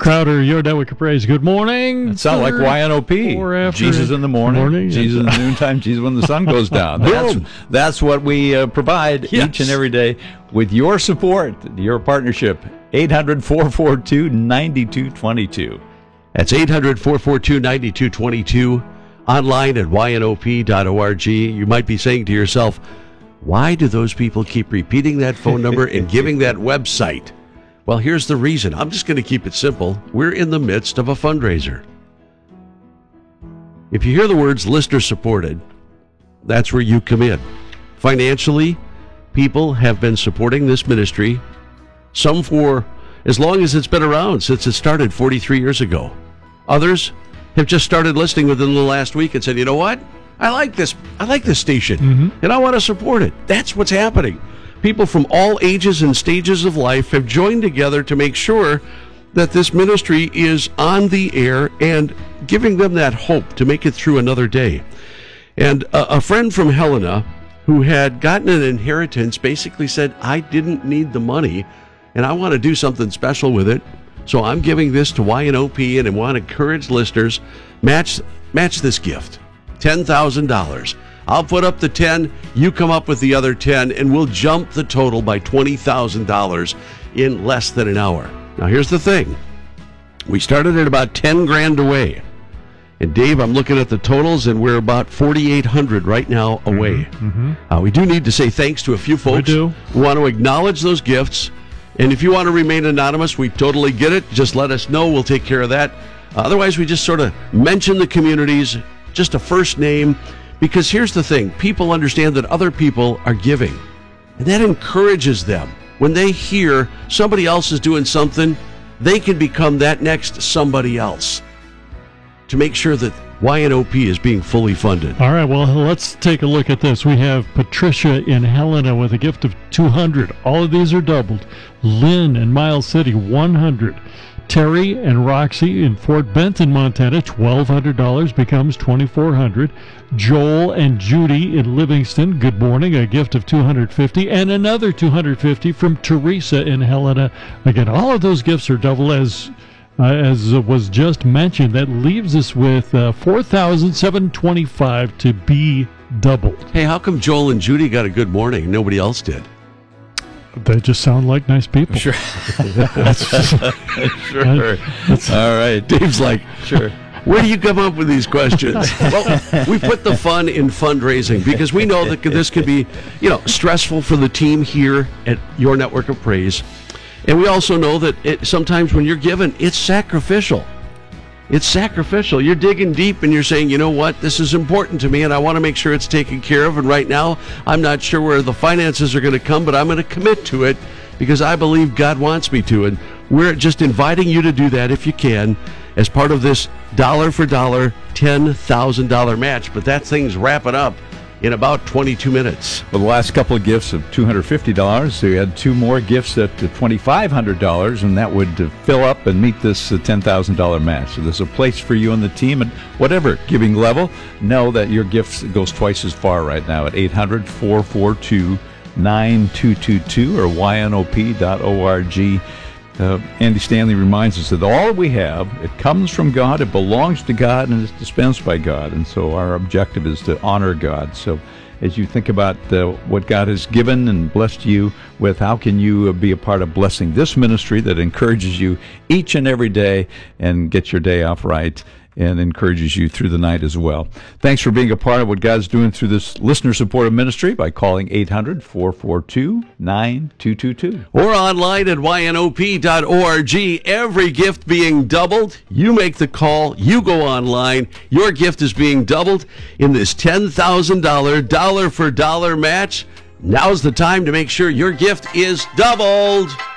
Crowder, your network of praise. Good morning. It sounds like YNOP. Jesus in the morning, Jesus in the noontime, Jesus when the sun goes down. That's what we provide each and every day with your support, your partnership. 800-442-9222. That's 800-442-9222. Online at ynop.org. You might be saying to yourself, why do those people keep repeating that phone number and giving that website? Well, here's the reason. I'm just going to keep it simple. We're in the midst of a fundraiser. If you hear the words listener supported, that's where you come in. Financially, people have been supporting this ministry, some for as long as it's been around, since it started 43 years ago. Others have just started listening within the last week and said, you know what? I like this station, and I want to support it. That's what's happening. People from all ages and stages of life have joined together to make sure that this ministry is on the air and giving them that hope to make it through another day. And a friend from Helena who had gotten an inheritance basically said, I didn't need the money, and I want to do something special with it. So I'm giving this to YNOP, and I want to encourage listeners, match this gift, $10,000. I'll put up the 10, you come up with the other 10, and we'll jump the total by $20,000 in less than an hour. Now, here's the thing. We started at about 10 grand away. And Dave, I'm looking at the totals, and we're about 4,800 right now away. We do need to say thanks to a few folks. We do. We want to acknowledge those gifts. And if you want to remain anonymous, we totally get it. Just let us know. We'll take care of that. Otherwise, we just sort of mention the communities, just a first name. Because here's the thing, people understand that other people are giving, and that encourages them. When they hear somebody else is doing something, they can become that next somebody else to make sure that YNOP is being fully funded. All right, well, let's take a look at this. We have Patricia in Helena with a gift of $200. All of these are doubled. Lynn in Miles City, $100. Terry and Roxy in Fort Benton, Montana, $1,200 becomes $2,400. Joel and Judy in Livingston, good morning, a gift of $250, and another $250 from Teresa in Helena. Again, all of those gifts are double, as was just mentioned. That leaves us with $4,725 to be doubled. Hey, how come Joel and Judy got a good morning and nobody else did? They just sound like nice people. Sure. Sure. All right. Dave's like, sure. Where do you come up with these questions? Well, we put the fun in fundraising because we know that this can be, stressful for the team here at Your Network of Praise. And we also know that sometimes when you're given, it's sacrificial. It's sacrificial. You're digging deep and you're saying, you know what, this is important to me and I want to make sure it's taken care of. And right now, I'm not sure where the finances are going to come, but I'm going to commit to it because I believe God wants me to. And we're just inviting you to do that if you can as part of this dollar for dollar $10,000 match. But that thing's wrapping up in about 22 minutes. Well, the last couple of gifts of $250, so we had two more gifts at $2,500, and that would fill up and meet this $10,000 match. So there's a place for you and the team at whatever giving level. Know that your gift goes twice as far right now at 800-442-9222 or ynop.org. Andy Stanley reminds us that all we have, it comes from God, it belongs to God, and it's dispensed by God. And so our objective is to honor God. So as you think about what God has given and blessed you with, how can you be a part of blessing this ministry that encourages you each and every day and get your day off right and encourages you through the night as well. Thanks for being a part of what God's doing through this listener-supported ministry by calling 800-442-9222. Or online at ynop.org. Every gift being doubled. You make the call. You go online. Your gift is being doubled in this $10,000 dollar for dollar match. Now's the time to make sure your gift is doubled.